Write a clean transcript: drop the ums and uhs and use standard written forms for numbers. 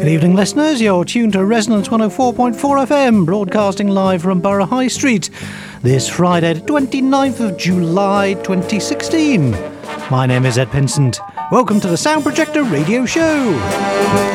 Good evening, listeners. You're tuned to Resonance 104.4 FM, broadcasting live from Borough High Street this Friday, the 29th of July 2016. My name is Ed Pinsent. Welcome to the Sound Projector Radio Show.